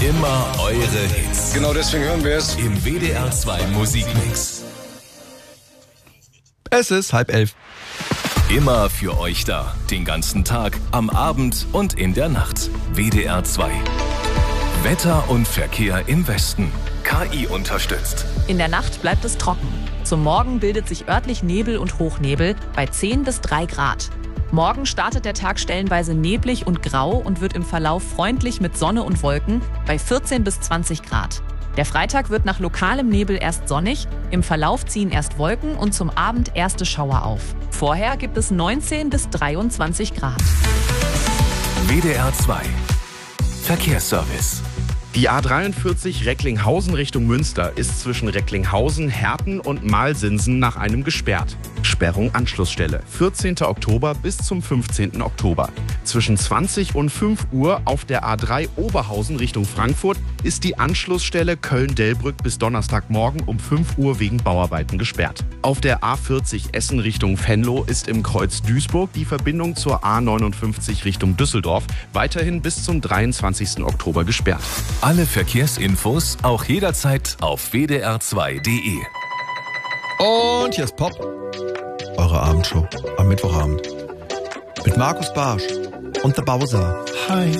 Immer eure Hits. Genau deswegen hören wir es. Im WDR 2 Musikmix. Es ist 10:30. Immer für euch da. Den ganzen Tag, am Abend und in der Nacht. WDR 2. Wetter und Verkehr im Westen. KI unterstützt. In der Nacht bleibt es trocken. Zum Morgen bildet sich örtlich Nebel und Hochnebel bei 10 bis 3 Grad. Morgen startet der Tag stellenweise neblig und grau und wird im Verlauf freundlich mit Sonne und Wolken bei 14 bis 20 Grad. Der Freitag wird nach lokalem Nebel erst sonnig, im Verlauf ziehen erst Wolken und zum Abend erste Schauer auf. Vorher gibt es 19 bis 23 Grad. WDR 2. Verkehrsservice. Die A43 Recklinghausen Richtung Münster ist zwischen Recklinghausen, Herten und Malsinsen nach einem gesperrt. Sperrung Anschlussstelle 14. Oktober bis zum 15. Oktober. Zwischen 20 und 5 Uhr auf der A3 Oberhausen Richtung Frankfurt ist die Anschlussstelle Köln-Delbrück bis Donnerstagmorgen um 5 Uhr wegen Bauarbeiten gesperrt. Auf der A40 Essen Richtung Venlo ist im Kreuz Duisburg die Verbindung zur A59 Richtung Düsseldorf weiterhin bis zum 23. Oktober gesperrt. Alle Verkehrsinfos auch jederzeit auf wdr2.de. Und hier ist Pop, eure Abendshow am Mittwochabend. Mit Markus Barsch und The Bowser. Hi.